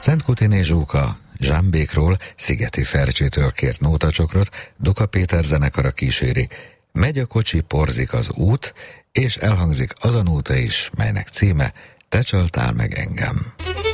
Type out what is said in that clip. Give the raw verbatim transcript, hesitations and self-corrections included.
Szentkutiné Zsóka Zsámbékról, Szigeti Fercsétől kért nótacsokrot, Doka Péter zenekara kíséri. Megy a kocsi, porzik az út, és elhangzik az a nóta is, melynek címe Te csaltál meg engem.